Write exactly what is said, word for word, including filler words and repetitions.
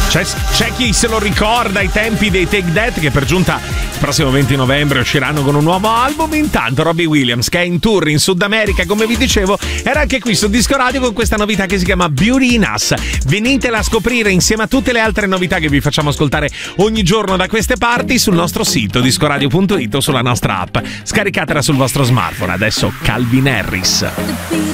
C'è, c'è chi se lo ricorda ai tempi dei Take That, che per giunta il prossimo venti novembre usciranno con un nuovo album. Intanto Robbie Williams, che è in tour in Sud America, come vi dicevo, era anche qui su Disco Radio con questa novità che si chiama Beauty in Us. Venitela a scoprire insieme a tutte le altre novità che vi facciamo ascoltare ogni giorno da queste parti sul nostro sito discoradio punto it o sulla nostra app. Scaricatela sul vostro smartphone. Adesso Calvin Harris.